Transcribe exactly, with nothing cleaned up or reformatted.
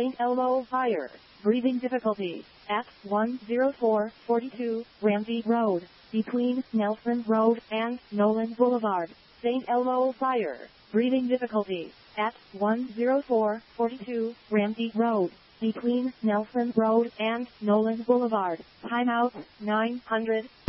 Saint Elmo Fire. Breathing difficulty. At one oh four forty-two Ramsey Road, between Nelson Road and Nolan Boulevard. Saint Elmo Fire. Breathing difficulty. At one oh four forty-two Ramsey Road, between Nelson Road and Nolan Boulevard. Timeout nine hundred.